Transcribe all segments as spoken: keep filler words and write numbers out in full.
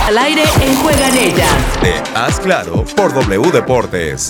Al aire en Juegan Ellas. De Haz Claro por W Deportes.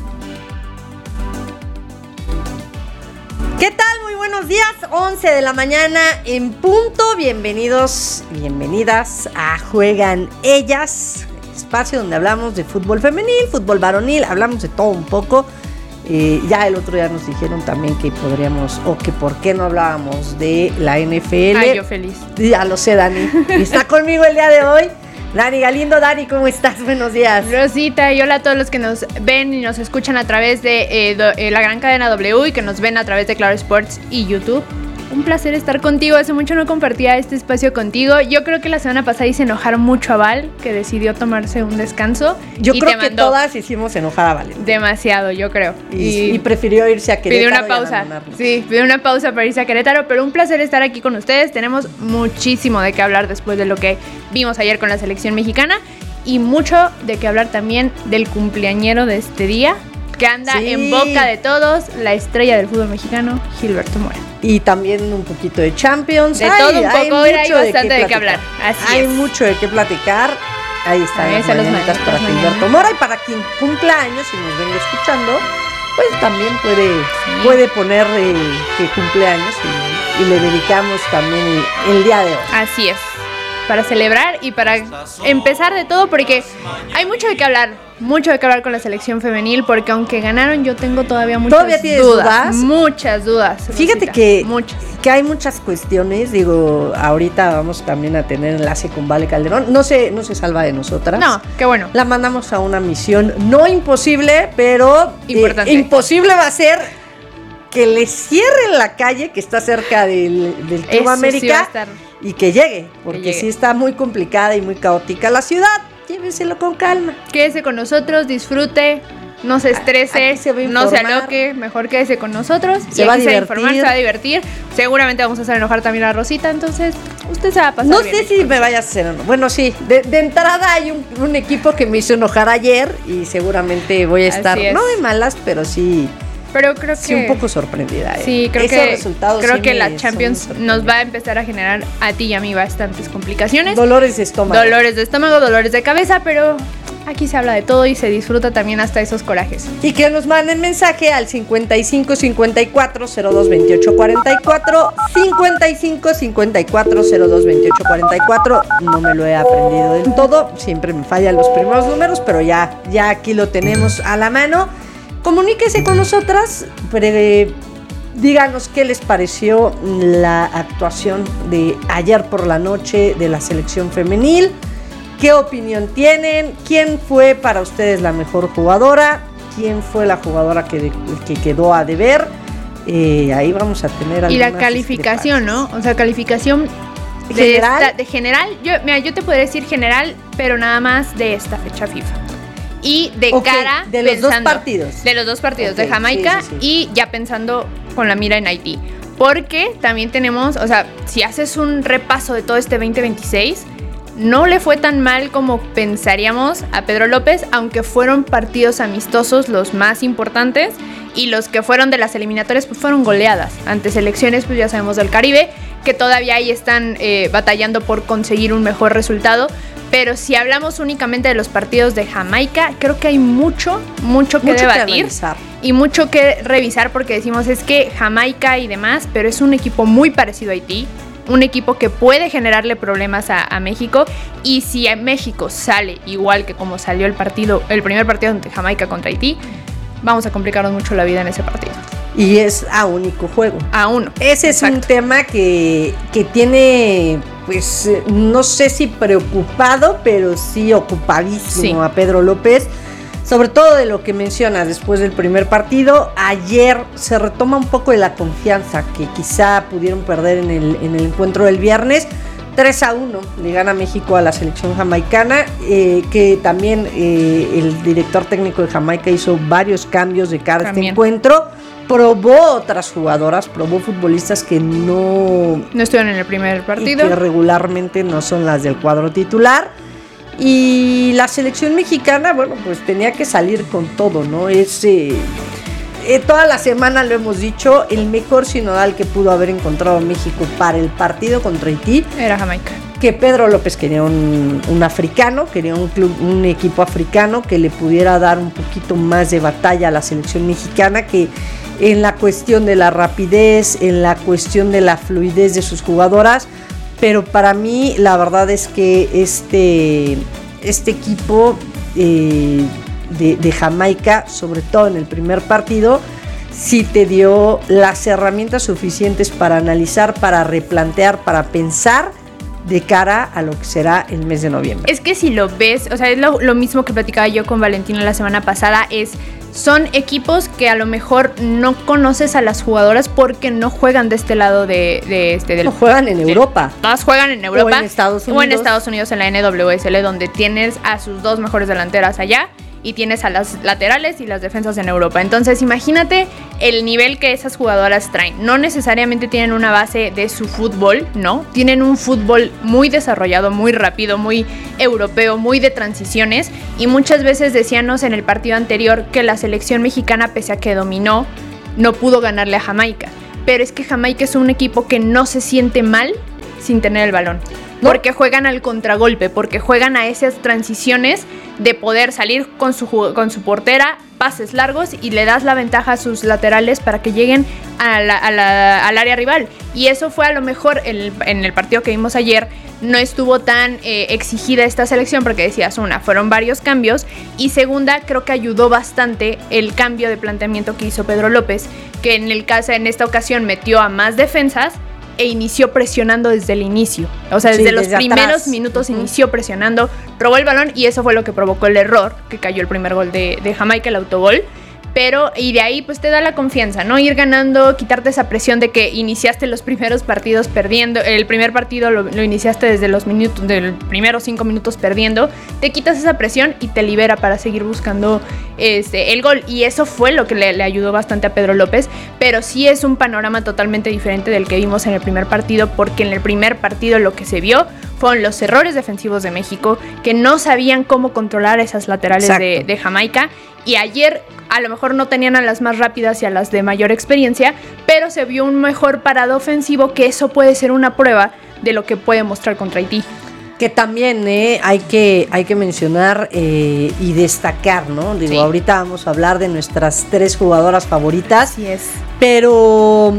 ¿Qué tal? Muy buenos días, once de la mañana en punto. Bienvenidos, bienvenidas a Juegan Ellas, espacio donde hablamos de fútbol femenil, fútbol varonil, hablamos de todo un poco. Eh, ya el otro día nos dijeron también que podríamos, o que por qué no hablábamos de la N F L. Ay, yo feliz. Ya lo sé, Dani. Y está conmigo el día de hoy Dani Galindo. Dani, ¿cómo estás? Buenos días. Rosita, y hola a todos los que nos ven y nos escuchan a través de eh, do, eh, la gran cadena W y que nos ven a través de Claro Sports y YouTube. Un placer estar contigo. Hace mucho no compartía este espacio contigo. Yo creo que la semana pasada hice enojar mucho a Val, que decidió tomarse un descanso. Yo creo que todas hicimos enojar a Val. Demasiado, yo creo. Y, y, y prefirió irse a Querétaro. Pidió una pausa. Sí, pidió una pausa para irse a Querétaro, pero un placer estar aquí con ustedes. Tenemos muchísimo de qué hablar después de lo que vimos ayer con la selección mexicana y mucho de qué hablar también del cumpleañero de este día, que anda sí. en boca de todos, la estrella del fútbol mexicano, Gilberto Mora. Y también un poquito de Champions. De hay, todo un poco, hay, hay bastante de qué, de qué hablar. Así hay es. mucho de qué platicar. Ahí están las mañanitas para Gilberto Mora. Y para quien cumpla años y nos venga escuchando, pues también puede, sí. puede poner eh, que cumple años y, y le dedicamos también el, el día de hoy. Así es. Para celebrar y para empezar de todo, porque hay mucho de qué hablar, mucho de qué hablar con la selección femenil, porque aunque ganaron yo tengo todavía muchas ¿Todavía tienes dudas, dudas? Muchas dudas. Fíjate Rosita, que, muchas. que hay muchas cuestiones, digo, ahorita vamos también a tener enlace con Vale Calderón, no se, no se salva de nosotras. No, qué bueno. La mandamos a una misión no imposible, pero importante. Eh, imposible va a ser que le cierren la calle que está cerca del, del Club Eso América. Sí va a estar. Y que llegue, porque que llegue. sí está muy complicada y muy caótica la ciudad. Lléveselo con calma. Quédese con nosotros, disfrute, no se estrese, se no se aloque, mejor quédese con nosotros. Se y va aquí a se va a divertir. informar, se va a divertir. Seguramente vamos a hacer enojar también a Rosita, entonces usted se va a pasar No bien. sé si me vaya a hacer o no. Bueno, sí, de, de entrada hay un, un equipo que me hizo enojar ayer y seguramente voy a estar, no de malas, pero sí... Pero creo que sí, un poco sorprendida. ¿eh? Sí, creo Esos que resultados creo sí que me la Champions nos va a empezar a generar a ti y a mí bastantes complicaciones. Dolores de estómago. Dolores de estómago, dolores de cabeza, pero aquí se habla de todo y se disfruta también hasta esos corajes. Y que nos manden mensaje al cincuenta y cinco cincuenta y cuatro cero dos veintiocho cuarenta y cuatro, cincuenta y cinco cincuenta y cuatro cero dos veintiocho cuarenta y cuatro. No me lo he aprendido del todo, siempre me fallan los primeros números, pero ya, ya aquí lo tenemos a la mano. Comuníquese con nosotras, pre, díganos qué les pareció la actuación de ayer por la noche de la selección femenil, qué opinión tienen, quién fue para ustedes la mejor jugadora, quién fue la jugadora que, que quedó a deber. Eh, ahí vamos a tener algunas. Y la calificación, ¿no? O sea, calificación de general. Esta, de general, yo, mira, yo te podría decir general, pero nada más de esta fecha FIFA. Y de okay, cara de los pensando, dos partidos de los dos partidos okay, de Jamaica sí, sí, sí. Y ya pensando con la mira en Haití, porque también tenemos, o sea, si haces un repaso de todo este veinte veintiséis, no le fue tan mal como pensaríamos a Pedro López, aunque fueron partidos amistosos los más importantes y los que fueron de las eliminatorias pues fueron goleadas ante selecciones, pues ya sabemos, del Caribe, que todavía ahí están eh, batallando por conseguir un mejor resultado. Pero si hablamos únicamente de los partidos de Jamaica, creo que hay mucho, mucho que mucho debatir que y mucho que revisar, porque decimos es que Jamaica y demás, pero es un equipo muy parecido a Haití, un equipo que puede generarle problemas a, a México, y si a México sale igual que como salió el partido, el primer partido de Jamaica contra Haití, vamos a complicarnos mucho la vida en ese partido. Y es a único juego. A uno. Ese es Exacto. un tema que, que tiene, pues, no sé si preocupado, pero sí ocupadísimo sí. a Pedro López. Sobre todo de lo que mencionas después del primer partido. Ayer se retoma un poco de la confianza que quizá pudieron perder en el, en el encuentro del viernes. tres a uno le gana México a la selección jamaicana, eh, que también eh, el director técnico de Jamaica hizo varios cambios de cara a este encuentro. Probó otras jugadoras, probó futbolistas que no... No estuvieron en el primer partido. Y que regularmente no son las del cuadro titular. Y la selección mexicana, bueno, pues tenía que salir con todo, ¿no? Es... Eh, eh, toda la semana lo hemos dicho, el mejor sinodal que pudo haber encontrado México para el partido contra Haití era Jamaica. que Pedro López quería un, un africano, quería un club, un equipo africano que le pudiera dar un poquito más de batalla a la selección mexicana, que en la cuestión de la rapidez, en la cuestión de la fluidez de sus jugadoras, pero para mí la verdad es que este, este equipo eh, de, de Jamaica, sobre todo en el primer partido, sí te dio las herramientas suficientes para analizar, para replantear, para pensar de cara a lo que será el mes de noviembre. Es que si lo ves, o sea, es lo, lo mismo que platicaba yo con Valentina la semana pasada, es son equipos que a lo mejor no conoces a las jugadoras porque no juegan de este lado de, de este del, no juegan en de, Europa. Todas juegan en Europa. O en Estados Unidos. O en Estados Unidos en la N W S L, donde tienes a sus dos mejores delanteras allá y tienes a las laterales y las defensas en Europa. Entonces imagínate el nivel que esas jugadoras traen. No necesariamente tienen una base de su fútbol, ¿no? Tienen un fútbol muy desarrollado, muy rápido, muy europeo, muy de transiciones, y muchas veces decíamos en el partido anterior que la selección mexicana, pese a que dominó, no pudo ganarle a Jamaica. Pero es que Jamaica es un equipo que no se siente mal sin tener el balón. ¿No? Porque juegan al contragolpe, porque juegan a esas transiciones de poder salir con su, con su portera, pases largos, y le das la ventaja a sus laterales para que lleguen a la, a la, al área rival. Y eso fue a lo mejor el, en el partido que vimos ayer, no estuvo tan eh, exigida esta selección, porque decías, una, fueron varios cambios, y segunda, creo que ayudó bastante el cambio de planteamiento que hizo Pedro López, que en el caso, en esta ocasión metió a más defensas e inició presionando desde el inicio. O sea, desde, sí, desde los primeros atrás. minutos uh-huh. inició presionando, robó el balón, y eso fue lo que provocó el error, que cayó el primer gol de, de Jamaica, el autogol. Pero, y de ahí pues te da la confianza, ¿no? Ir ganando, quitarte esa presión de que iniciaste los primeros partidos perdiendo. El primer partido lo, lo iniciaste desde los minutos, del primeros cinco minutos perdiendo. Te quitas esa presión y te libera para seguir buscando este, el gol. Y eso fue lo que le, le ayudó bastante a Pedro López. Pero sí es un panorama totalmente diferente del que vimos en el primer partido, porque en el primer partido lo que se vio fueron los errores defensivos de México, que no sabían cómo controlar esas laterales de, de Jamaica. Y ayer a lo mejor no tenían a las más rápidas y a las de mayor experiencia, pero se vio un mejor parado ofensivo, que eso puede ser una prueba de lo que puede mostrar contra Haití. Que también eh, hay, que, hay que mencionar eh, y destacar, ¿no? Digo, sí. Ahorita vamos a hablar de nuestras tres jugadoras favoritas. Así es. Pero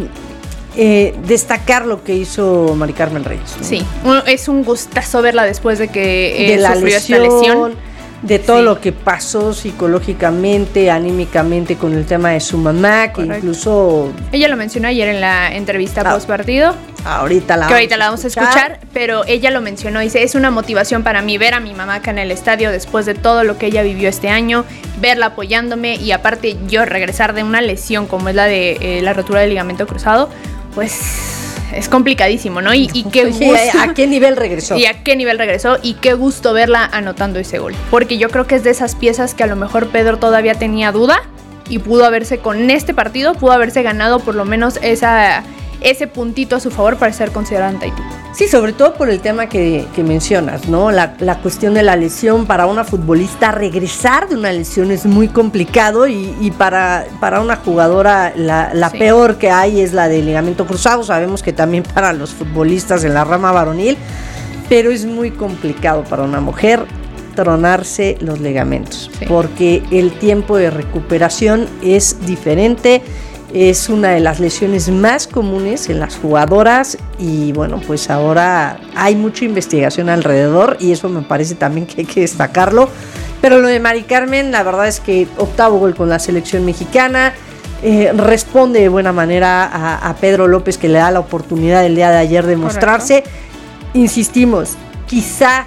eh, destacar lo que hizo Mari Carmen Reyes, ¿no? Sí, es un gustazo verla después de que eh, de la sufrió lesión, esta lesión. De todo sí. lo que pasó psicológicamente, anímicamente con el tema de su mamá, que Correcto. incluso... Ella lo mencionó ayer en la entrevista ah, post partido. Ahorita la que vamos ahorita la vamos a escuchar. escuchar, pero ella lo mencionó, dice, es una motivación para mí ver a mi mamá acá en el estadio después de todo lo que ella vivió este año, verla apoyándome, y aparte yo regresar de una lesión como es la de eh, la rotura del ligamento cruzado, pues... es complicadísimo, ¿no? Y, y qué gusto. ¿A qué nivel regresó? Y a qué nivel regresó, y qué gusto verla anotando ese gol. Porque yo creo que es de esas piezas que a lo mejor Pedro todavía tenía duda, y pudo haberse, con este partido, pudo haberse ganado por lo menos esa, ese puntito a su favor para ser considerado ante Haití. Sí, sobre todo por el tema que, que mencionas, ¿no? La, la cuestión de la lesión. Para una futbolista regresar de una lesión es muy complicado, y, y para, para una jugadora la, la sí. peor que hay es la del ligamento cruzado. Sabemos que también para los futbolistas en la rama varonil, pero es muy complicado para una mujer tronarse los ligamentos, sí. porque el tiempo de recuperación es diferente. Es una de las lesiones más comunes en las jugadoras, y bueno, pues ahora hay mucha investigación alrededor, y eso me parece también que hay que destacarlo. Pero lo de Mari Carmen, la verdad es que octavo gol con la selección mexicana, eh, responde de buena manera a, a Pedro López, que le da la oportunidad el día de ayer de mostrarse. Correcto. Insistimos, quizá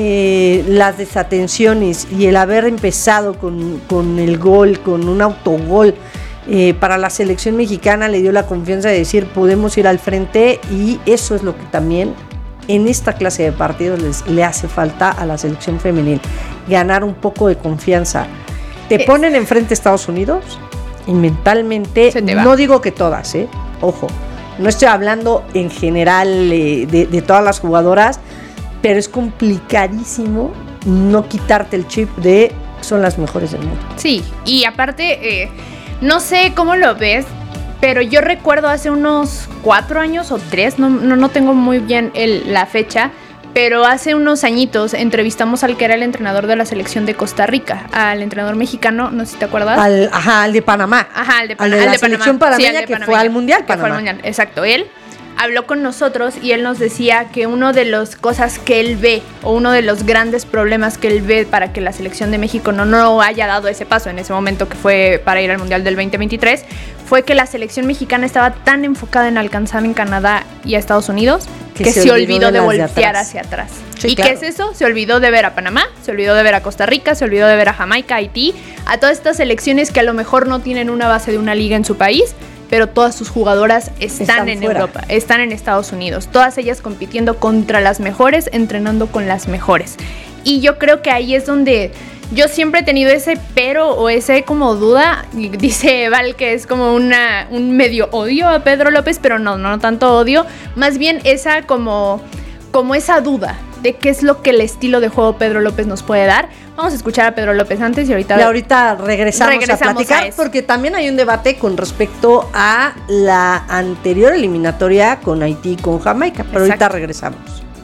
eh, las desatenciones y el haber empezado con, con el gol, con un autogol, Eh, para la selección mexicana le dio la confianza de decir podemos ir al frente, y eso es lo que también en esta clase de partidos les, le hace falta a la selección femenil, ganar un poco de confianza. Te es. ponen enfrente a Estados Unidos y mentalmente, no digo que todas, eh, ojo, no estoy hablando en general eh, de, de todas las jugadoras, pero es complicadísimo no quitarte el chip de son las mejores del mundo. Sí, y aparte... Eh, no sé cómo lo ves, pero yo recuerdo hace unos cuatro años o tres, no, no, no tengo muy bien el, la fecha, pero hace unos añitos entrevistamos al que era el entrenador de la selección de Costa Rica, al entrenador mexicano, no sé si te acuerdas. Al, ajá, al de Panamá. Ajá, al de, Pan- al de al la de selección Panamá. panameña Sí, al de que Panamá, fue al Mundial que Panamá. fue al Mundial, exacto. Él habló con nosotros y él nos decía que uno de las cosas que él ve, o uno de los grandes problemas que él ve para que la selección de México no, no haya dado ese paso en ese momento que fue para ir al Mundial del veinte veintitrés, fue que la selección mexicana estaba tan enfocada en alcanzar en Canadá y a Estados Unidos que, que se, se olvidó de, de voltear hacia atrás. Sí, ¿Y claro. qué es eso? Se olvidó de ver a Panamá, se olvidó de ver a Costa Rica, se olvidó de ver a Jamaica, Haití, a todas estas selecciones que a lo mejor no tienen una base de una liga en su país, pero todas sus jugadoras están, están en fuera. Europa, están en Estados Unidos, todas ellas compitiendo contra las mejores, entrenando con las mejores. Y yo creo que ahí es donde yo siempre he tenido ese pero o ese como duda. Dice Val que es como una, un medio odio a Pedro López, pero no, no tanto odio, más bien esa como, como esa duda de qué es lo que el estilo de juego Pedro López nos puede dar. Vamos a escuchar a Pedro López antes y ahorita, y ahorita regresamos, regresamos a platicar, a porque también hay un debate con respecto a la anterior eliminatoria con Haití y con Jamaica, pero Exacto. ahorita regresamos.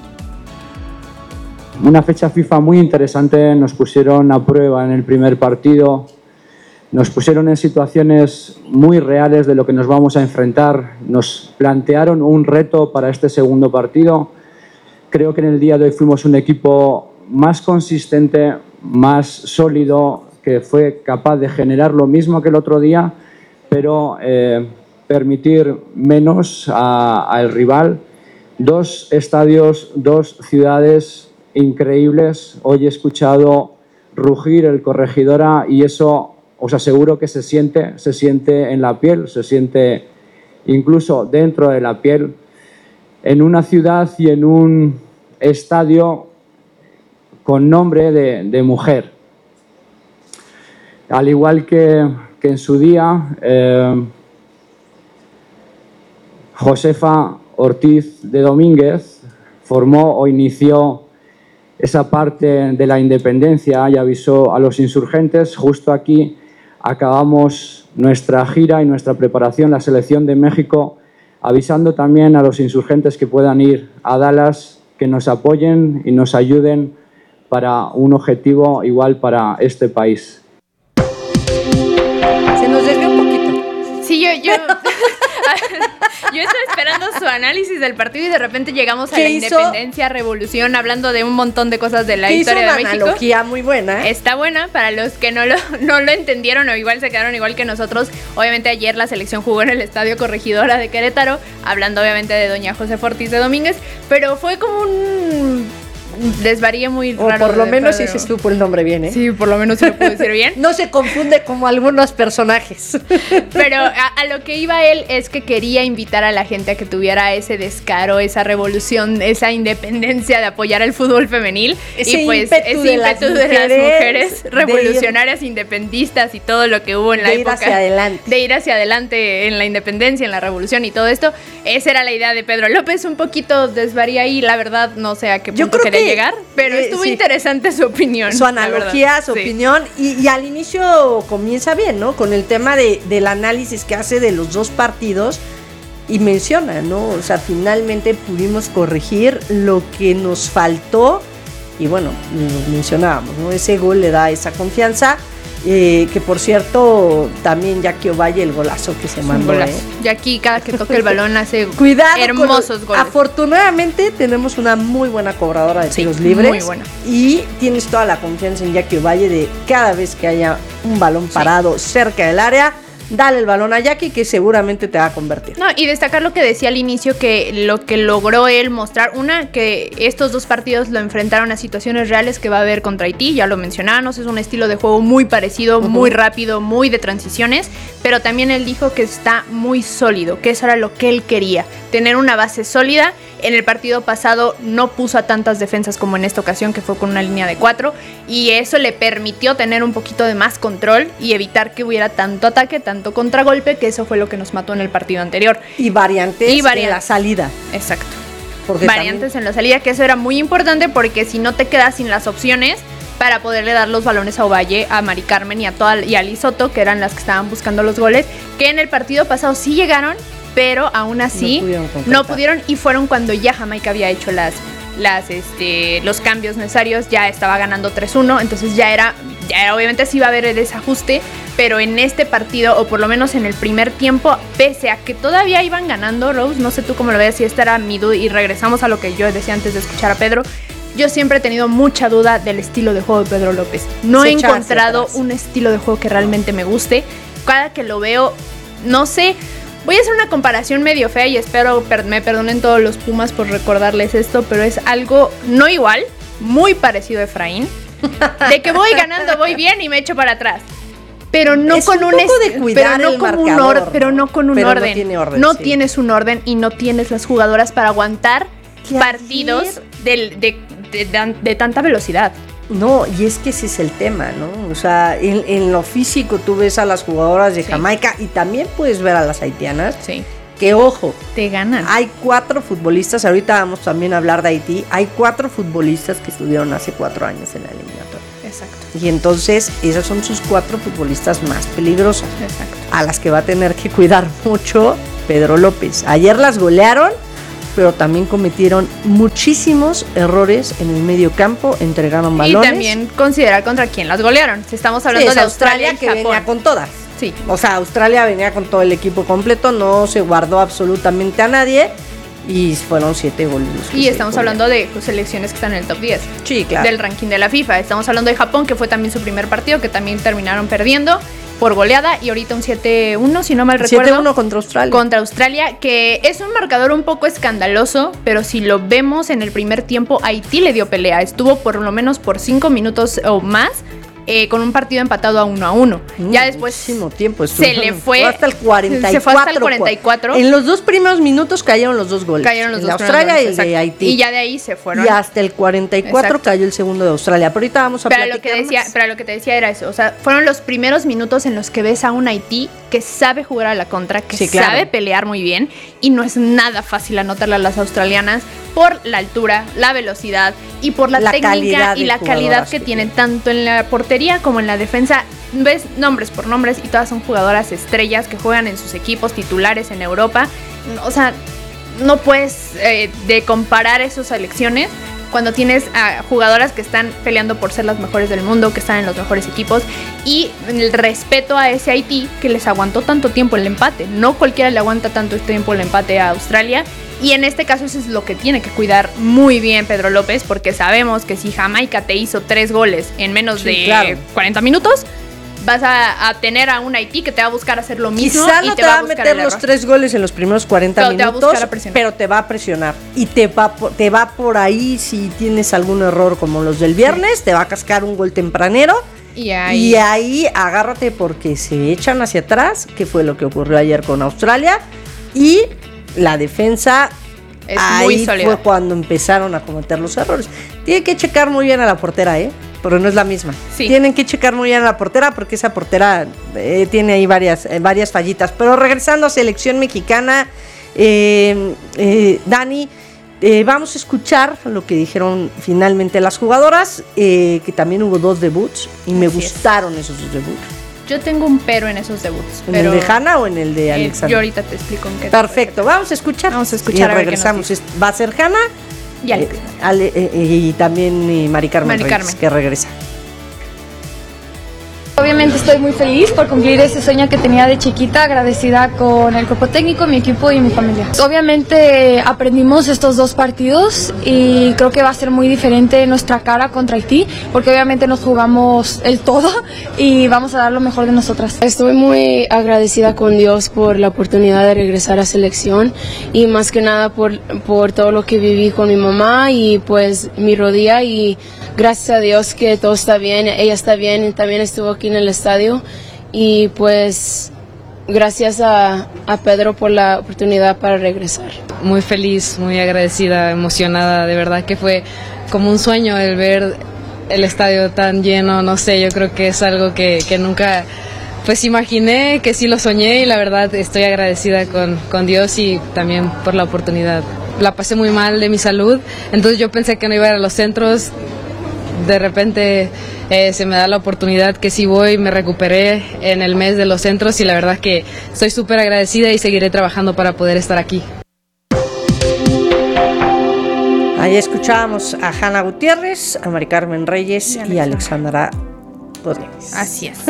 Una fecha FIFA muy interesante, nos pusieron a prueba en el primer partido, nos pusieron en situaciones muy reales de lo que nos vamos a enfrentar, nos plantearon un reto para este segundo partido. Creo que en el día de hoy fuimos un equipo más consistente, más sólido, que fue capaz de generar lo mismo que el otro día, pero eh, permitir menos al rival. Dos estadios, dos ciudades increíbles. Hoy he escuchado rugir el Corregidora y eso os aseguro que se siente, se siente en la piel, se siente incluso dentro de la piel. En una ciudad y en un estadio con nombre de, de mujer. Al igual que, que en su día, eh, Josefa Ortiz de Domínguez formó o inició esa parte de la independencia y avisó a los insurgentes. Justo aquí acabamos nuestra gira y nuestra preparación, la selección de México, avisando también a los insurgentes que puedan ir a Dallas, que nos apoyen y nos ayuden para un objetivo igual para este país. Se nos desvió un poquito. Sí, yo... yo... Yo estaba esperando su análisis del partido y de repente llegamos a la hizo? independencia, revolución, hablando de un montón de cosas de la historia de México. Hizo una analogía muy buena. Está buena para los que no lo, no lo entendieron o igual se quedaron igual que nosotros. Obviamente ayer la selección jugó en el Estadio Corregidora de Querétaro, hablando obviamente de doña Josefa Ortiz de Domínguez, pero fue como un desvaríe muy o raro. Por lo menos Pedro. sí se supo el nombre bien, ¿eh? Sí, por lo menos se lo puedo decir bien. No se confunde como algunos personajes. Pero a, a lo que iba él es que quería invitar a la gente a que tuviera ese descaro, esa revolución, esa independencia de apoyar al fútbol femenil. Ese y pues ímpetu ese ímpetu de, de las mujeres revolucionarias, ir, independistas y todo lo que hubo en la de época. Ir hacia adelante. De ir hacia adelante en la independencia, en la revolución y todo esto. Esa era la idea de Pedro López. Un poquito desvaría ahí, la verdad, no sé a qué punto Yo creo quería que llegar, pero eh, estuvo sí. interesante su opinión. Su analogía, su sí. opinión, y, y al inicio comienza bien, ¿no? Con el tema de, del análisis que hace de los dos partidos y menciona, ¿no? O sea, finalmente pudimos corregir lo que nos faltó y bueno, lo mencionábamos, ¿no? Ese gol le da esa confianza. Eh, que por cierto, también Jackie Ovalle, el golazo que se mandó. ¿eh? Jackie, cada que toca el balón, hace Cuidado hermosos con, goles. Afortunadamente, tenemos una muy buena cobradora de tiros sí, libres. Muy buena. Y tienes toda la confianza en Jackie Ovalle de cada vez que haya un balón parado sí. cerca del área, dale el balón a Jackie que seguramente te va a convertir. No, y destacar lo que decía al inicio, que lo que logró él mostrar, una, que estos dos partidos lo enfrentaron a situaciones reales que va a haber contra Haití, ya lo mencionábamos, es un estilo de juego muy parecido, uh-huh. muy rápido, muy de transiciones, pero también él dijo que está muy sólido, que eso era lo que él quería, tener una base sólida. En el partido pasado no puso a tantas defensas como en esta ocasión, que fue con una línea de cuatro, y eso le permitió tener un poquito de más control y evitar que hubiera tanto ataque, tanto contragolpe, que eso fue lo que nos mató en el partido anterior. Y variantes, y variantes. en la salida. Exacto. Porque variantes también... en la salida, que eso era muy importante porque si no te quedas sin las opciones para poderle dar los balones a Ovalle, a Mari Carmen y a, toda, y a Liz Soto, que eran las que estaban buscando los goles, que en el partido pasado sí llegaron, pero aún así no pudieron, no pudieron y fueron cuando ya Jamaica había hecho las, las, este, los cambios necesarios, ya estaba ganando tres uno, entonces ya era, ya era, obviamente sí iba a haber el desajuste, pero en este partido, o por lo menos en el primer tiempo, pese a que todavía iban ganando, Rose, no sé tú cómo lo ves, si esta era mi duda, y regresamos a lo que yo decía antes de escuchar a Pedro. Yo siempre he tenido mucha duda del estilo de juego de Pedro López. No he encontrado un estilo de juego que realmente me guste. Cada que lo veo, no sé, voy a hacer una comparación medio fea y espero per- me perdonen todos los Pumas por recordarles esto, pero es algo no igual, muy parecido a Efraín, de que voy ganando, voy bien y me echo para atrás. Pero no es con un, un poco est- de cuidar pero no el con marcador, un or- pero no con un pero orden. No, tiene orden, no sí. tienes un orden y no tienes las jugadoras para aguantar partidos ayer... del, de, de, de, de tanta velocidad. No, y es que ese es el tema, ¿no? O sea, en, en lo físico tú ves a las jugadoras de sí. Jamaica y también puedes ver a las haitianas. Sí. Que ojo, te ganan. Hay cuatro futbolistas, ahorita vamos también a hablar de Haití, hay cuatro futbolistas que estuvieron hace cuatro años en la eliminatoria. Exacto. Y entonces esas son sus cuatro futbolistas más peligrosas. Exacto. A las que va a tener que cuidar mucho Pedro López. Ayer las golearon, pero también cometieron muchísimos errores en el medio campo, entregaron balones. Y también considerar contra quién las golearon. Estamos hablando sí, de Australia, Australia y que Japón. venía con todas. Sí. O sea, Australia venía con todo el equipo completo, no se guardó absolutamente a nadie y fueron siete goles. Y estamos hablando de selecciones que están en el top diez. Sí, claro. Del ranking de la FIFA. Estamos hablando de Japón, que fue también su primer partido, que también terminaron perdiendo por goleada, y ahorita un siete uno, si no mal recuerdo. siete uno contra Australia. Contra Australia, que es un marcador un poco escandaloso, pero si lo vemos en el primer tiempo, Haití le dio pelea. Estuvo por lo menos por cinco minutos o más eh, con un partido empatado a uno a uno. Mm, ya después tiempo, se le fue, fue hasta el cuarenta y cuatro. Se fue hasta el cuarenta y cuatro. En los dos primeros minutos cayeron los dos goles. Cayeron los el dos de Australia goles, y el de exacto. Haití. Y ya de ahí se fueron. Y hasta el cuarenta y cuatro Exacto. cayó el segundo de Australia. Pero ahorita vamos a pero platicar lo que decía, más. Pero lo que te decía era eso. O sea, fueron los primeros minutos en los que ves a un Haití que sabe jugar a la contra, que Sí, claro. sabe pelear muy bien, y no es nada fácil anotarle a las australianas por la altura, la velocidad y por la, La técnica calidad y de la calidad jugadoras que que tienen tanto en la portería como en la defensa. Ves nombres por nombres y todas son jugadoras estrellas que juegan en sus equipos titulares en Europa. O sea, no puedes eh, de comparar esas selecciones cuando tienes a jugadoras que están peleando por ser las mejores del mundo, que están en los mejores equipos, y el respeto a ese Haití que les aguantó tanto tiempo el empate. No cualquiera le aguanta tanto tiempo el empate a Australia, y en este caso eso es lo que tiene que cuidar muy bien Pedro López, porque sabemos que si Jamaica te hizo tres goles en menos Sí, de claro. cuarenta minutos, vas a, a tener a un Haití que te va a buscar hacer lo mismo. Quizá y no te te va va a buscar meter el los error. tres goles en los primeros cuarenta Pero te va a minutos, buscar a presionar. pero te va a presionar. Y te va, por, te va por ahí, si tienes algún error como los del viernes, sí. Te va a cascar un gol tempranero. Y ahí, y ahí agárrate porque se echan hacia atrás, que fue lo que ocurrió ayer con Australia. Y la defensa, es ahí muy sólida. fue cuando empezaron a cometer los errores. Tienen que checar muy bien a la portera, ¿eh? Pero no es la misma. Sí. Tienen que checar muy bien a la portera porque esa portera eh, tiene ahí varias, eh, varias fallitas. Pero regresando a selección mexicana, eh, eh, Dani, eh, vamos a escuchar lo que dijeron finalmente las jugadoras, eh, que también hubo dos debuts y me Así gustaron esos dos debuts. Yo tengo un pero en esos debuts. ¿En pero, el de Hanna o en el de eh, Alexandra? yo ahorita te explico en qué. Perfecto, vamos a escuchar. Vamos a escuchar y a ver qué regresamos. nos Va a ser Hanna Y Alex. eh, Ale, eh, y también eh, Mari Carmen Mari Reyes, Carmen. que regresa. Obviamente estoy muy feliz por cumplir ese sueño que tenía de chiquita, agradecida con el cuerpo técnico, mi equipo y mi familia. Obviamente aprendimos estos dos partidos y creo que va a ser muy diferente nuestra cara contra Haití, porque obviamente nos jugamos el todo y vamos a dar lo mejor de nosotras. Estoy muy agradecida con Dios por la oportunidad de regresar a selección y más que nada por, por todo lo que viví con mi mamá y pues mi rodilla, y gracias a Dios que todo está bien, ella está bien y también estuvo aquí en el estadio, y pues gracias a, a Pedro por la oportunidad para regresar. Muy feliz, muy agradecida, emocionada, de verdad que fue como un sueño el ver el estadio tan lleno, no sé, yo creo que es algo que, que nunca pues imaginé, que sí lo soñé, y la verdad estoy agradecida con, con Dios y también por la oportunidad. La pasé muy mal de mi salud, entonces yo pensé que no iba a ir a los centros. De repente eh, se me da la oportunidad que sí voy, me recuperé en el mes de los centros y la verdad es que estoy súper agradecida y seguiré trabajando para poder estar aquí. Ahí Ahí escuchábamos a Hanna Gutiérrez, a Mari Carmen Reyes y, y a Alexandra Godínez. Así es.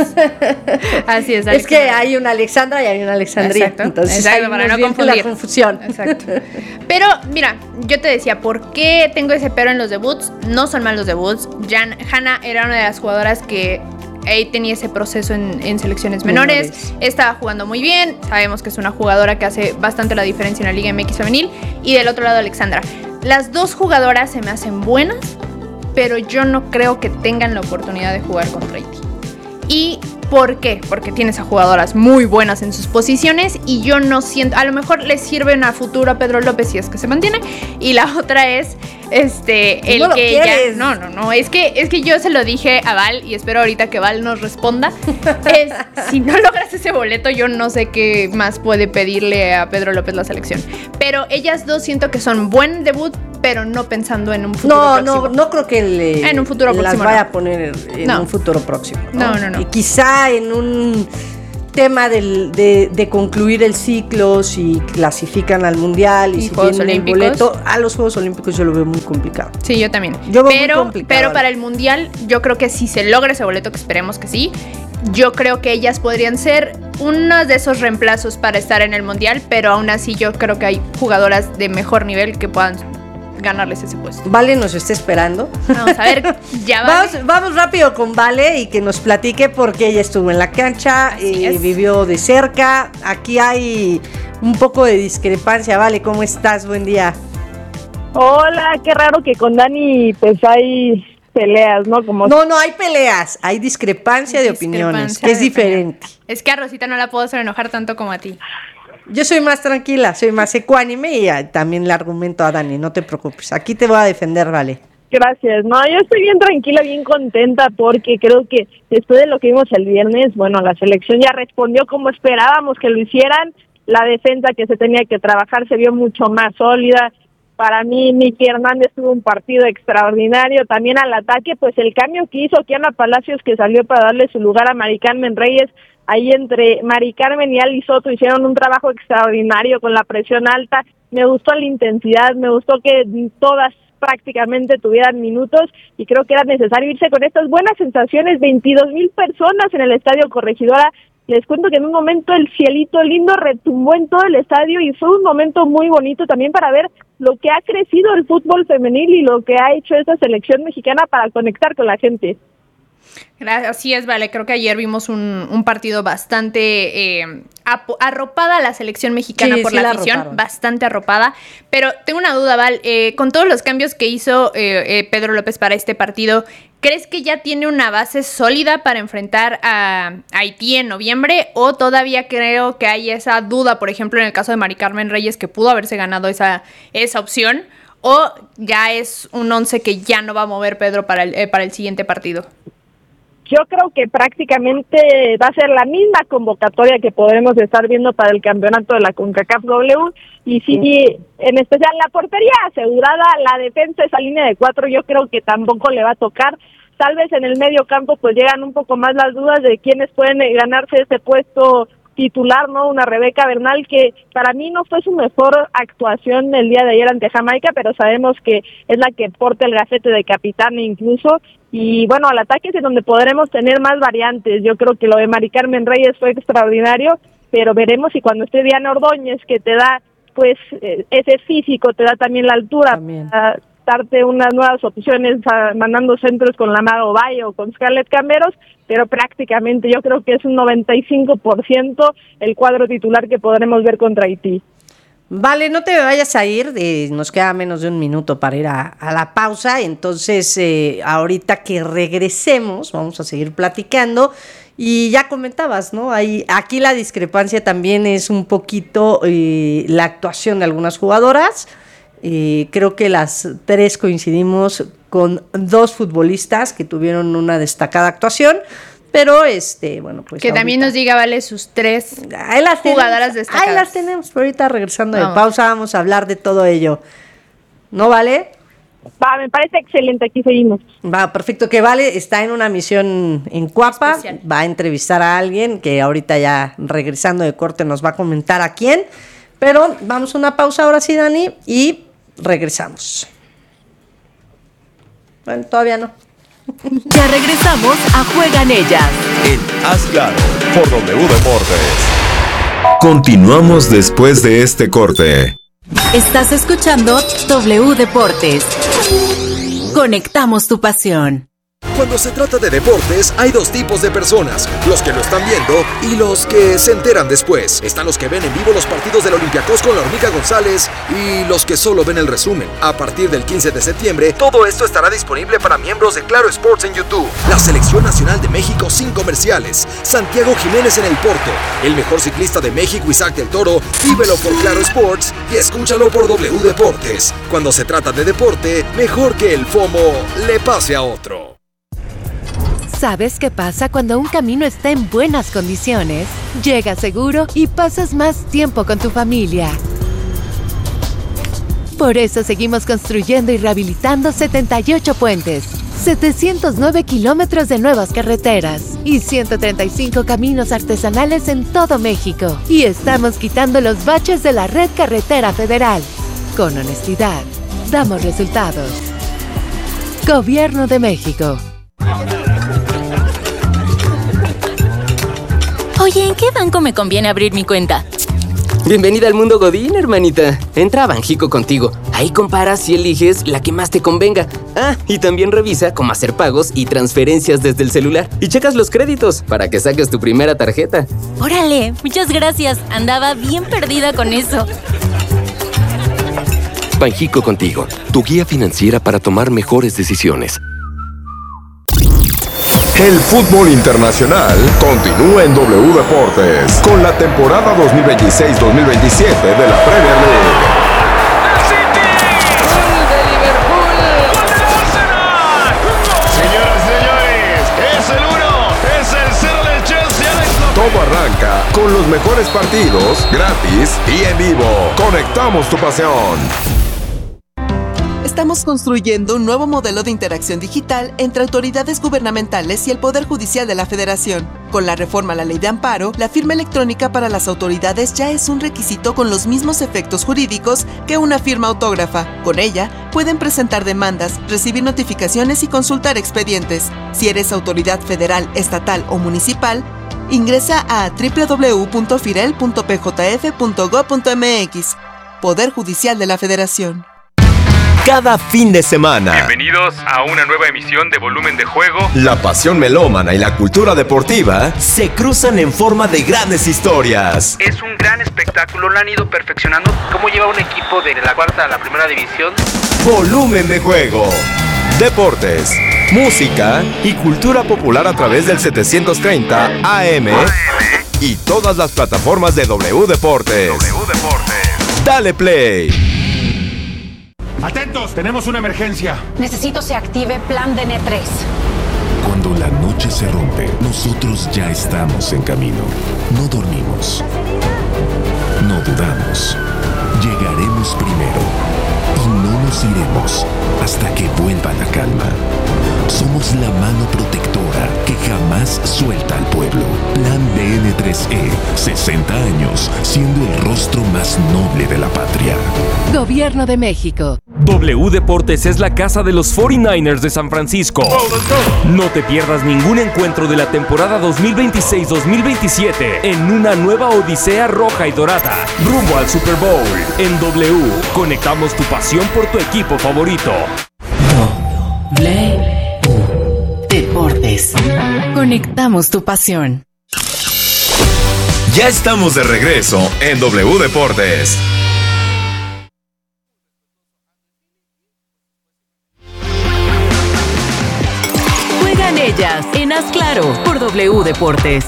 Así es. Es que hay una Alexandra y hay una Alexandria. Exacto. Entonces, Exacto, para no confundir. La confusión. Exacto. Pero, mira, yo te decía, ¿por qué tengo ese pero en los debuts? No son malos debuts. Jan, Hanna era una de las jugadoras que ahí tenía ese proceso en, en selecciones menores. menores. Estaba jugando muy bien. Sabemos que es una jugadora que hace bastante la diferencia en la Liga M X femenil. Y del otro lado, Alexandra. Las dos jugadoras se me hacen buenas, pero yo no creo que tengan la oportunidad de jugar contra Haití. ¿Y por qué? Porque tienes a jugadoras muy buenas en sus posiciones y yo no siento, a lo mejor les sirven a futuro a Pedro López si es que se mantiene, y la otra es este el no que ya no, no, no, es que es que yo se lo dije a Val y espero ahorita que Val nos responda. Es si no logras ese boleto, yo no sé qué más puede pedirle a Pedro López la selección. Pero ellas dos siento que son buen debut, pero no pensando en un futuro no, próximo. No, no creo que le, en un futuro las próximo, vaya no. a poner en no. un futuro próximo. ¿no? no, no, no. Y quizá en un tema del, de, de concluir el ciclo, si clasifican al Mundial y, y si tienen Olímpicos. El boleto, a los Juegos Olímpicos yo lo veo muy complicado. Sí, yo también. Yo veo pero, muy complicado. Pero para el Mundial, yo creo que si se logra ese boleto, que esperemos que sí, yo creo que ellas podrían ser uno de esos reemplazos para estar en el Mundial, pero aún así yo creo que hay jugadoras de mejor nivel que puedan ganarles ese puesto. Vale nos está esperando. Vamos a ver, ya Vale. Vamos, vamos rápido con Vale y que nos platique porque ella estuvo en la cancha, eh, vivió de cerca. Aquí hay un poco de discrepancia. Vale, ¿cómo estás? Buen día. Hola, qué raro que con Dani pues hay peleas, ¿no? Como no, no hay peleas, hay discrepancia de opiniones, que es diferente. Es que a Rosita no la puedo hacer enojar tanto como a ti. Yo soy más tranquila, soy más ecuánime y también le argumento a Dani, no te preocupes. Aquí te voy a defender, Vale. Gracias. No, yo estoy bien tranquila, bien contenta porque creo que después de lo que vimos el viernes, bueno, la selección ya respondió como esperábamos que lo hicieran. La defensa que se tenía que trabajar se vio mucho más sólida. Para mí, Miki Hernández tuvo un partido extraordinario. También al ataque, pues el cambio que hizo Kiana Palacios, que salió para darle su lugar a Mari Carmen Reyes, ahí entre Mari Carmen y Ali Soto hicieron un trabajo extraordinario con la presión alta. Me gustó la intensidad, me gustó que todas prácticamente tuvieran minutos y creo que era necesario irse con estas buenas sensaciones. veintidós mil personas en el Estadio Corregidora. Les cuento que en un momento el cielito lindo retumbó en todo el estadio y fue un momento muy bonito también para ver lo que ha crecido el fútbol femenil y lo que ha hecho esta selección mexicana para conectar con la gente. Gracias, así es, Vale, creo que ayer vimos un, un partido bastante eh, arropada a la selección mexicana sí, por sí la afición, arroparon. Bastante arropada, pero tengo una duda, Val, eh, con todos los cambios que hizo eh, eh, Pedro López para este partido, ¿crees que ya tiene una base sólida para enfrentar a Haití en noviembre o todavía creo que hay esa duda, por ejemplo, en el caso de Mari Carmen Reyes, que pudo haberse ganado esa, esa opción, o ya es un once que ya no va a mover Pedro para el, eh, para el siguiente partido? Yo creo que prácticamente va a ser la misma convocatoria que podremos estar viendo para el campeonato de la CONCACAF W y sí, en especial la portería asegurada, la defensa, esa línea de cuatro yo creo que tampoco le va a tocar. Tal vez en el medio campo pues llegan un poco más las dudas de quiénes pueden ganarse ese puesto titular, ¿no? Una Rebeca Bernal que para mí no fue su mejor actuación el día de ayer ante Jamaica, pero sabemos que es la que porta el gafete de capitán incluso, y bueno, al ataque es en donde podremos tener más variantes. Yo creo que lo de Mari Carmen Reyes fue extraordinario, pero veremos si cuando esté Diana Ordóñez, que te da pues ese físico, te da también la altura también. Para darte unas nuevas opciones, mandando centros con la Mago Valle o con Scarlett Camberos, pero prácticamente yo creo que es un noventa y cinco por ciento el cuadro titular que podremos ver contra Haití. Vale, no te vayas a ir, eh, nos queda menos de un minuto para ir a, a la pausa, entonces eh, ahorita que regresemos vamos a seguir platicando y ya comentabas, ¿no? Hay, aquí la discrepancia también es un poquito eh, la actuación de algunas jugadoras. Eh, creo que las tres coincidimos con dos futbolistas que tuvieron una destacada actuación, pero este, bueno, pues que ahorita también nos diga, Vale, sus tres ahí las jugadoras tenemos, destacadas. Ahí las tenemos, pero ahorita regresando vamos. de pausa vamos a hablar de todo ello. ¿No, Vale? Va, me parece excelente, aquí seguimos. Va, perfecto, que Vale está en una misión en Cuapa, especial. Va a entrevistar a alguien que ahorita ya regresando de corte nos va a comentar a quién, pero vamos a una pausa ahora sí, Dani, y regresamos. Bueno, todavía no. Ya regresamos a Juegan Ellas. En Haz Claro, por W Deportes. Continuamos después de este corte. Estás escuchando W Deportes. Conectamos tu pasión. Cuando se trata de deportes, hay dos tipos de personas, los que lo están viendo y los que se enteran después. Están los que ven en vivo los partidos del Olympiacos con la Hormiga González y los que solo ven el resumen. A partir del quince de septiembre, todo esto estará disponible para miembros de Claro Sports en YouTube. La Selección Nacional de México sin comerciales. Santiago Jiménez en el Porto. El mejor ciclista de México, Isaac del Toro. Vívelo por Claro Sports y escúchalo por W Deportes. Cuando se trata de deporte, mejor que el FOMO le pase a otro. ¿Sabes qué pasa cuando un camino está en buenas condiciones? Llega seguro y pasas más tiempo con tu familia. Por eso seguimos construyendo y rehabilitando setenta y ocho puentes, setecientos nueve kilómetros de nuevas carreteras y ciento treinta y cinco caminos artesanales en todo México. Y estamos quitando los baches de la red carretera federal. Con honestidad, damos resultados. Gobierno de México. Oye, ¿en qué banco me conviene abrir mi cuenta? Bienvenida al mundo Godín, hermanita. Entra a Banjico Contigo. Ahí comparas y eliges la que más te convenga. Ah, y también revisa cómo hacer pagos y transferencias desde el celular. Y checas los créditos para que saques tu primera tarjeta. Órale, muchas gracias. Andaba bien perdida con eso. Banjico Contigo, tu guía financiera para tomar mejores decisiones. El fútbol internacional continúa en W Deportes con la temporada dos mil veintiséis dos mil veintisiete de la Premier League. Señoras y señores, es el uno, es el cero del Chelsea. Todo arranca con los mejores partidos, gratis y en vivo. Conectamos tu pasión. Estamos construyendo un nuevo modelo de interacción digital entre autoridades gubernamentales y el Poder Judicial de la Federación. Con la reforma a la Ley de Amparo, la firma electrónica para las autoridades ya es un requisito con los mismos efectos jurídicos que una firma autógrafa. Con ella, pueden presentar demandas, recibir notificaciones y consultar expedientes. Si eres autoridad federal, estatal o municipal, ingresa a doble u doble u doble u punto firel punto p j f punto gob punto m x. Poder Judicial de la Federación. Cada fin de semana. Bienvenidos a una nueva emisión de Volumen de Juego. La pasión melómana y la cultura deportiva se cruzan en forma de grandes historias. Es un gran espectáculo, lo han ido perfeccionando. ¿Cómo lleva un equipo de la cuarta a la primera división? Volumen de Juego. Deportes, música y cultura popular a través del setecientos treinta A M y todas las plataformas de W Deportes. W Deportes. Dale play. Atentos, tenemos una emergencia. Necesito se active plan D N tres. Cuando la noche se rompe, nosotros ya estamos en camino. No dormimos. No dudamos. Llegaremos primero. Y no nos iremos hasta que vuelva la calma. Somos la mano protectora que jamás suelta al pueblo. Plan D N tres E, sesenta años, siendo el rostro más noble de la patria. Gobierno de México. W Deportes es la casa de los cuarenta y nueve ers de San Francisco. No te pierdas ningún encuentro de la temporada dos mil veintiséis dos mil veintisiete en una nueva odisea roja y dorada, rumbo al Super Bowl. En W, conectamos tu pasión por tu equipo favorito. W Deportes. Conectamos tu pasión. Ya estamos de regreso en W Deportes. Juegan Ellas en Haz Claro por W Deportes.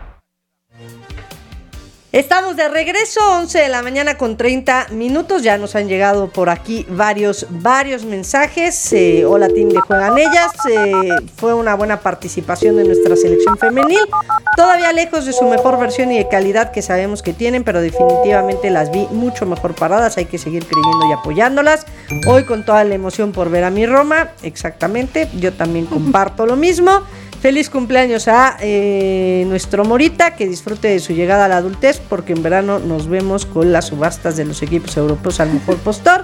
Estamos de regreso, once de la mañana con treinta minutos. Ya nos han llegado por aquí varios, varios mensajes. Eh, hola, team de Juegan Ellas. Eh, fue una buena participación de nuestra selección femenil. Todavía lejos de su mejor versión y de calidad que sabemos que tienen, pero definitivamente las vi mucho mejor paradas. Hay que seguir creyendo y apoyándolas. Hoy con toda la emoción por ver a mi Roma. Exactamente, yo también comparto lo mismo. Feliz cumpleaños a eh, nuestro Morita, que disfrute de su llegada a la adultez, porque en verano nos vemos con las subastas de los equipos europeos al mejor postor.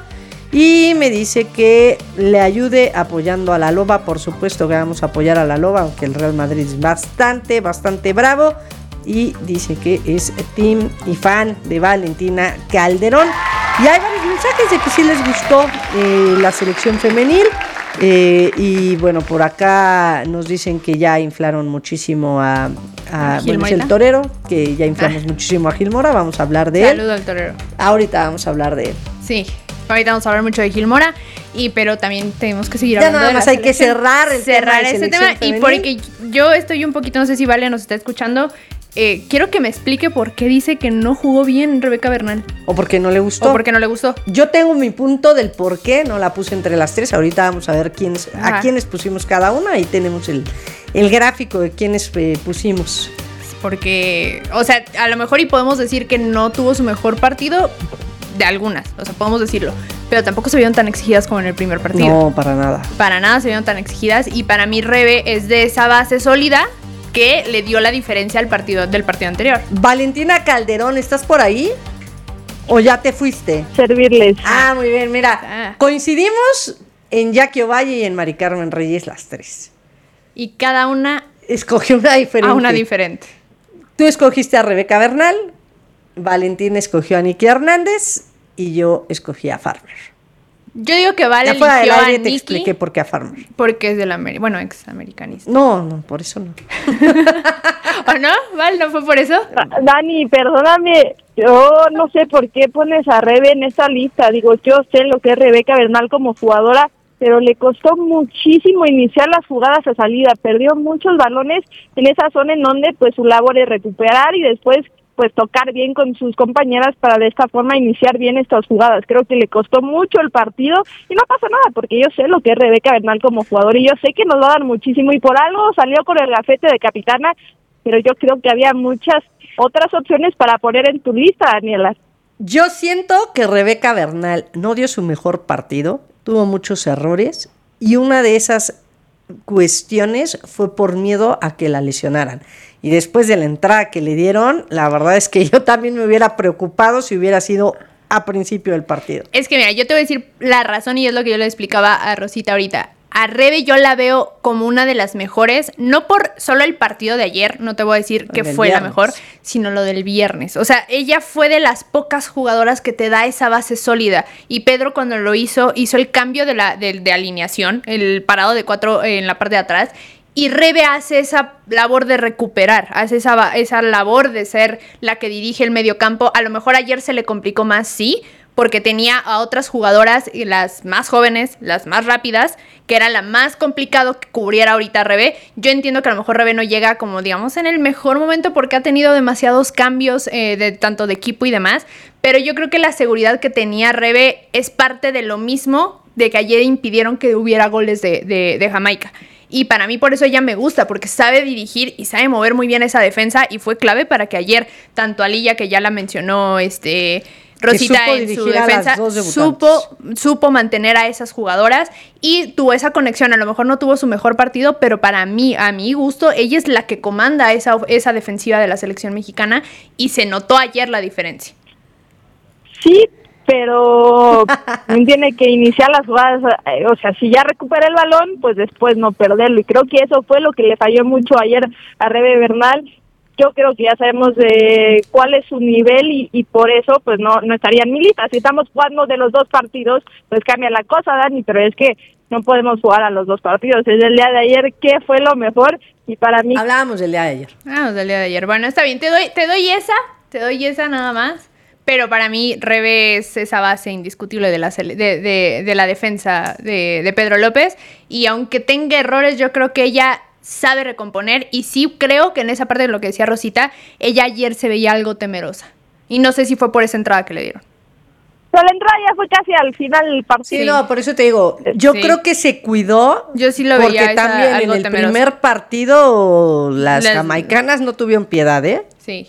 Y me dice que le ayude apoyando a la Loba. Por supuesto que vamos a apoyar a la Loba, aunque el Real Madrid es bastante, bastante bravo. Y dice que es team y fan de Valentina Calderón. Y hay varios mensajes de que sí les gustó eh, la selección femenil. Eh, y bueno, por acá nos dicen que ya inflaron muchísimo a, a bueno, es el torero, que ya inflamos ah. muchísimo a Gil Mora. Vamos a hablar de Saludo él. Saludo al torero. Ahorita vamos a hablar de él. Sí, ahorita vamos a hablar mucho de Gil Mora, y, pero también tenemos que seguir ya hablando nada más de la hay que cerrar el cerrar tema ese tema. femenil. Y porque yo estoy un poquito, no sé si Vale nos está escuchando, Eh, quiero que me explique por qué dice que no jugó bien Rebeca Bernal. O porque no le gustó. O porque no le gustó. Yo tengo mi punto del por qué no la puse entre las tres. Ahorita vamos a ver quiénes, a quiénes pusimos cada una. Ahí tenemos el, el gráfico de quiénes eh, pusimos. Porque, o sea, a lo mejor y podemos decir que no tuvo su mejor partido de algunas. O sea, podemos decirlo. Pero tampoco se vieron tan exigidas como en el primer partido. No, para nada. Para nada se vieron tan exigidas. Y para mí Rebe es de esa base sólida que le dio la diferencia al partido del partido anterior. Valentina Calderón, ¿estás por ahí? ¿O ya te fuiste? Servirles. Ah, muy bien, mira. Ah. Coincidimos en Jackie Ovalle y en Mari Carmen Reyes las tres. Y cada una escogió una diferente. A una diferente. Tú escogiste a Rebeca Bernal, Valentina escogió a Nikki Hernández y yo escogí a Farmer. Yo digo que Vale eligió a te Nikki. expliqué por qué a Farmer. Porque es del Ameri- bueno, ex americanista. No, no, por eso no. ¿O no? ¿Val? ¿No fue por eso? Dani, perdóname, yo no sé por qué pones a Rebe en esta lista. Digo, yo sé lo que es Rebeca Bernal como jugadora, pero le costó muchísimo iniciar las jugadas a salida. Perdió muchos balones en esa zona en donde pues su labor es recuperar y después pues tocar bien con sus compañeras para de esta forma iniciar bien estas jugadas. Creo que le costó mucho el partido y no pasa nada porque yo sé lo que es Rebeca Bernal como jugador y yo sé que nos va a dar muchísimo y por algo salió con el gafete de capitana, pero yo creo que había muchas otras opciones para poner en tu lista, Daniela. Yo siento que Rebeca Bernal no dio su mejor partido, tuvo muchos errores y una de esas cuestiones fue por miedo a que la lesionaran. Y después de la entrada que le dieron, la verdad es que yo también me hubiera preocupado si hubiera sido a principio del partido. Es que mira, yo te voy a decir la razón y es lo que yo le explicaba a Rosita ahorita. A Rebe yo la veo como una de las mejores, no por solo el partido de ayer, no te voy a decir que fue la mejor, sino lo del viernes. O sea, ella fue de las pocas jugadoras que te da esa base sólida. Y Pedro cuando lo hizo, hizo el cambio de, la, de, de alineación, el parado de cuatro en la parte de atrás. Y Rebe hace esa labor de recuperar, hace esa, esa labor de ser la que dirige el mediocampo. A lo mejor ayer se le complicó más, sí, porque tenía a otras jugadoras, las más jóvenes, las más rápidas, que era la más complicado que cubriera ahorita a Rebe. Yo entiendo que a lo mejor Rebe no llega como, digamos, en el mejor momento porque ha tenido demasiados cambios, eh, de tanto de equipo y demás, pero yo creo que la seguridad que tenía Rebe es parte de lo mismo de que ayer impidieron que hubiera goles de, de, de Jamaica. Y para mí por eso ella me gusta, porque sabe dirigir y sabe mover muy bien esa defensa y fue clave para que ayer, tanto Aliyah, que ya la mencionó este Rosita en su defensa, supo, supo mantener a esas jugadoras y tuvo esa conexión. A lo mejor no tuvo su mejor partido, pero para mí, a mi gusto, ella es la que comanda esa, esa defensiva de la selección mexicana y se notó ayer la diferencia. Sí, pero tiene que iniciar las jugadas, o sea, si ya recupera el balón, pues después no perderlo, y creo que eso fue lo que le falló mucho ayer a Rebe Bernal. Yo creo que ya sabemos de cuál es su nivel y, y por eso pues no, no estaría en mi lista. Si estamos jugando de los dos partidos, pues cambia la cosa, Dani, pero es que no podemos jugar a los dos partidos. Desde el día de ayer, ¿qué fue lo mejor? Y para mí... Hablábamos del día de ayer. Hablábamos del día de ayer. Bueno, está bien, te doy, te doy esa, te doy esa nada más. Pero para mí, Rebe es esa base indiscutible de la, de, de, de la defensa de, de Pedro López. Y aunque tenga errores, yo creo que ella sabe recomponer. Y sí creo que en esa parte de lo que decía Rosita, ella ayer se veía algo temerosa. Y no sé si fue por esa entrada que le dieron. Pero la entrada ya fue casi al final del partido. Sí, no, por eso te digo, yo sí. creo que se cuidó. Yo sí lo porque veía también esa, en el temerosa. primer partido las, las jamaicanas no tuvieron piedad, ¿eh? Sí.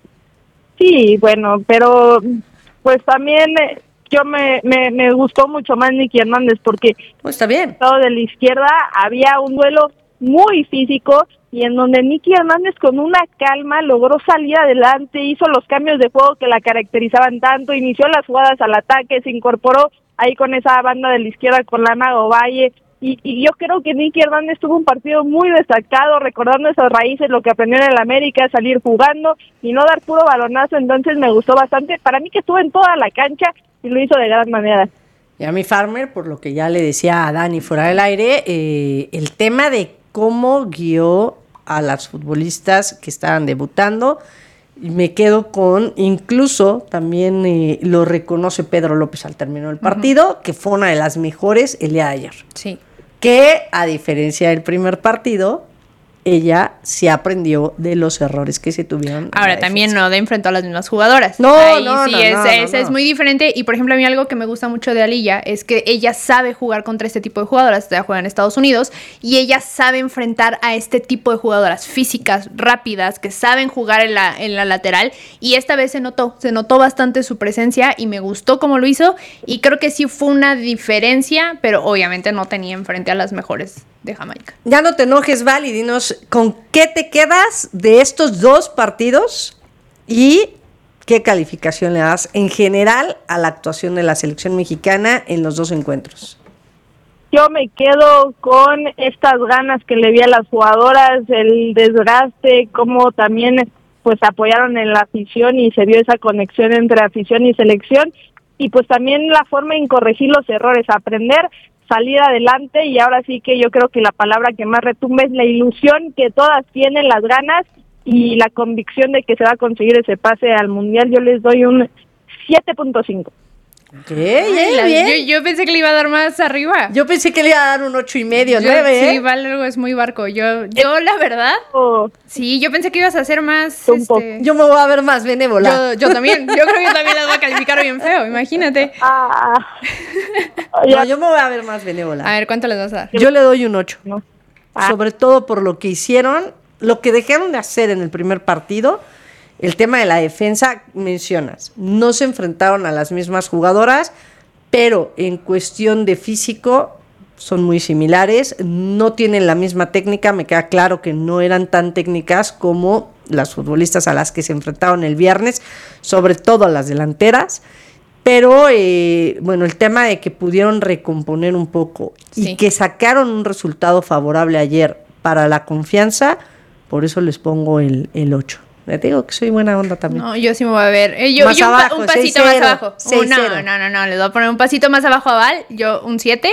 Sí, bueno, pero pues también eh, yo me, me, me gustó mucho más Nikki Hernández porque pues está bien. Todo de la izquierda había un duelo muy físico y en donde Nikki Hernández con una calma logró salir adelante, hizo los cambios de juego que la caracterizaban tanto, inició las jugadas al ataque, se incorporó ahí con esa banda de la izquierda con Lana Ovalle. Y, y yo creo que Nicky Hernández tuvo un partido muy destacado, recordando esas raíces, lo que aprendió en el América, salir jugando y no dar puro balonazo, entonces me gustó bastante. Para mí que estuvo en toda la cancha y lo hizo de gran manera. Y a mi Farmer, por lo que ya le decía a Dani fuera del aire, eh, el tema de cómo guió a las futbolistas que estaban debutando, me quedo con, incluso también eh, lo reconoce Pedro López al término del partido, uh-huh. que fue una de las mejores el día de ayer. Sí. Que a diferencia del primer partido, ella sí aprendió de los errores que se tuvieron. Ahora, también no de enfrentó a las mismas jugadoras. No, Ahí no, sí no, es, no, es, no, es no. muy diferente. Y, por ejemplo, a mí algo que me gusta mucho de Aliyah es que ella sabe jugar contra este tipo de jugadoras. Ella juega en Estados Unidos y ella sabe enfrentar a este tipo de jugadoras físicas, rápidas, que saben jugar en la, en la lateral. Y esta vez se notó, se notó bastante su presencia y me gustó cómo lo hizo. Y creo que sí fue una diferencia, pero obviamente no tenía enfrente a las mejores de Jamaica. Ya no te enojes, Val, y dinos con qué te quedas de estos dos partidos y qué calificación le das en general a la actuación de la selección mexicana en los dos encuentros. Yo me quedo con estas ganas que le vi a las jugadoras, el desgaste, cómo también pues apoyaron en la afición y se vio esa conexión entre afición y selección, y pues también la forma en corregir los errores, aprender, salir adelante. Y ahora sí que yo creo que la palabra que más retumba es la ilusión que todas tienen, las ganas y la convicción de que se va a conseguir ese pase al Mundial. Yo les doy un siete punto cinco. ¿Qué? Ay, la, bien. Yo, yo pensé que le iba a dar más arriba. Yo pensé que le iba a dar un ocho y medio, Yo, nueve, ¿eh? Sí, Val es muy barco. Yo, yo la verdad, oh. sí, yo pensé que ibas a hacer más. Este... Yo me voy a ver más benévola. Yo, yo también. Yo creo que yo también las voy a calificar bien feo, imagínate. Ah. No, yo me voy a ver más benévola. A ver, ¿cuánto les vas a dar? Yo le doy un ocho. No. Ah. Sobre todo por lo que hicieron, lo que dejaron de hacer en el primer partido. El tema de la defensa, mencionas, no se enfrentaron a las mismas jugadoras, pero en cuestión de físico son muy similares, no tienen la misma técnica, me queda claro que no eran tan técnicas como las futbolistas a las que se enfrentaron el viernes, sobre todo a las delanteras, pero eh, bueno, el tema de que pudieron recomponer un poco sí. y que sacaron un resultado favorable ayer para la confianza, por eso les pongo el, el ocho. Te digo que soy buena onda también. No, yo sí me voy a ver. Eh, yo, más yo abajo, un, pa- un pasito seis cero, más abajo. seis Uh, no, cero. no, no, no. Les voy a poner un pasito más abajo a Val. Yo un siete.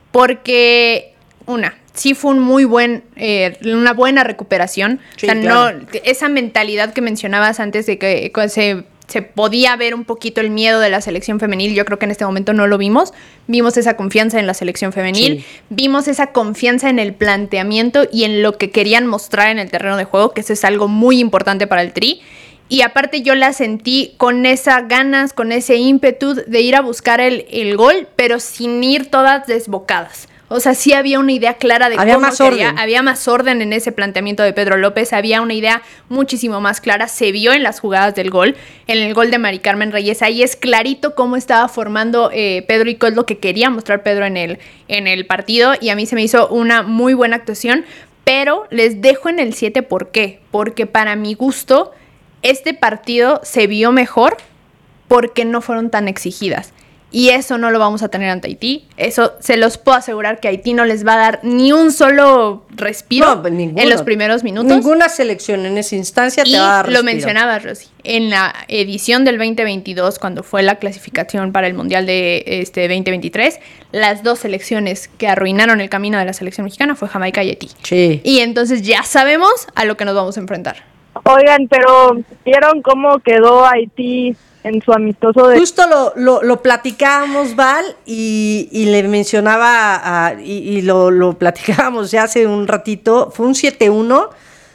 Porque, una, sí fue un muy buen, eh, una buena recuperación. Sí, o sea, claro. no, esa mentalidad que mencionabas antes de que se, se podía ver un poquito el miedo de la selección femenil, yo creo que en este momento no lo vimos. Vimos esa confianza en la selección femenil, sí. vimos esa confianza en el planteamiento y en lo que querían mostrar en el terreno de juego, que eso es algo muy importante para el Tri. Y aparte yo la sentí con esas ganas, con ese ímpetu de ir a buscar el, el gol, pero sin ir todas desbocadas. O sea, sí había una idea clara de había cómo más quería. orden. Había más orden en ese planteamiento de Pedro López. Había una idea muchísimo más clara. Se vio en las jugadas del gol. En el gol de Mari Carmen Reyes. Ahí es clarito cómo estaba formando eh, Pedro y qué es lo que quería mostrar Pedro en el, en el partido. Y a mí se me hizo una muy buena actuación. Pero les dejo en el siete. ¿Por qué? Porque para mi gusto, este partido se vio mejor porque no fueron tan exigidas. Y eso no lo vamos a tener ante Haití. Eso se los puedo asegurar que Haití no les va a dar ni un solo respiro No, ninguno. en los primeros minutos. Ninguna selección en esa instancia te y va a dar respiro. lo mencionabas, Rosy. En la edición del veinte veintidós, cuando fue la clasificación para el Mundial de este veinte veintitrés, las dos selecciones que arruinaron el camino de la selección mexicana fue Jamaica y Haití. Sí. Y entonces ya sabemos a lo que nos vamos a enfrentar. Oigan, pero ¿vieron cómo quedó Haití en su amistoso de... Justo lo, lo, lo platicábamos, Val, y, y le mencionaba, a, y, y lo, lo platicábamos ya hace un ratito, fue un siete uno,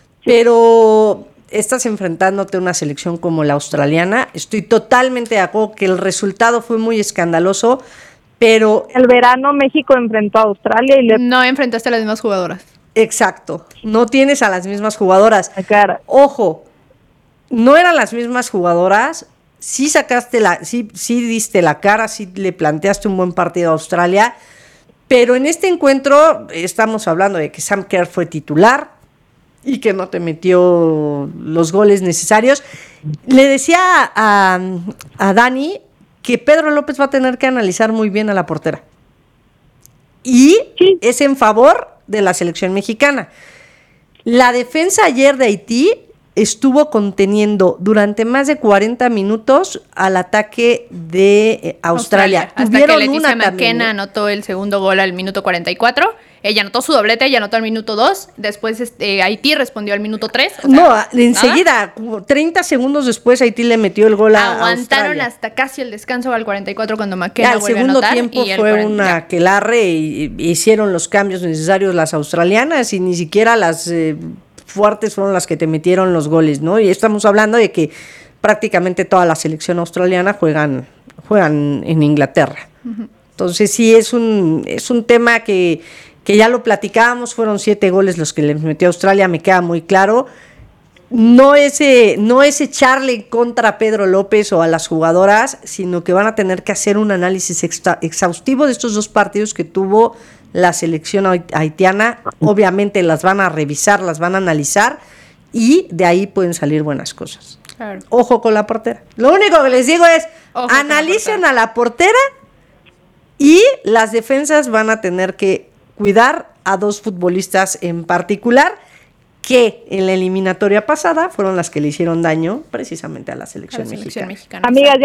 pero estás enfrentándote a una selección como la australiana. Estoy totalmente de acuerdo que el resultado fue muy escandaloso, pero... El verano México enfrentó a Australia y le... No enfrentaste a las mismas jugadoras. Exacto, no tienes a las mismas jugadoras. Cara. Ojo, no eran las mismas jugadoras. Sí sacaste la, sí, sí diste la cara, sí le planteaste un buen partido a Australia, pero en este encuentro estamos hablando de que Sam Kerr fue titular y que no te metió los goles necesarios. Le decía a, a Dani que Pedro López va a tener que analizar muy bien a la portera. Y sí. es en favor de la selección mexicana. La defensa ayer de Haití estuvo conteniendo durante más de cuarenta minutos al ataque de Australia. Australia. Hasta que Leticia McKenna anotó el segundo gol al minuto cuarenta y cuatro. Ella anotó su doblete, ella anotó al minuto dos. Después este, Haití respondió al minuto tres. O sea, no, enseguida, ¿nada? treinta segundos después, Haití le metió el gol a Aguantaron Australia. hasta casi el descanso al cuarenta y cuatro cuando McKenna ya, vuelve a anotar. anotar. El segundo tiempo y fue cuarenta, una aquelarre y, y hicieron los cambios necesarios las australianas y ni siquiera las eh, fuertes fueron las que te metieron los goles, ¿no? Y estamos hablando de que prácticamente toda la selección australiana juegan, juegan en Inglaterra. Uh-huh. Entonces sí es un, es un tema que... que ya lo platicábamos, fueron siete goles los que le metió Australia, me queda muy claro. No es, eh, no es echarle contra a Pedro López o a las jugadoras, sino que van a tener que hacer un análisis extra, exhaustivo de estos dos partidos que tuvo la selección haitiana. Obviamente las van a revisar, las van a analizar y de ahí pueden salir buenas cosas. Claro. Ojo con la portera. Lo único que les digo es, Ojo analicen la a la portera y las defensas van a tener que cuidar a dos futbolistas en particular que en la eliminatoria pasada fueron las que le hicieron daño precisamente a la selección, a la selección mexicana. mexicana. Amigas,